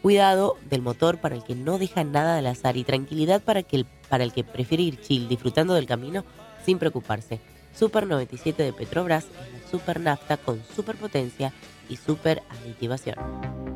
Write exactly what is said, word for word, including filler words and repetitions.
Cuidado del motor para el que no deja nada al azar y tranquilidad para, que el, para el que prefiere ir chill, disfrutando del camino sin preocuparse. Super noventa y siete de Petrobras es la super nafta con super potencia y super aditivación.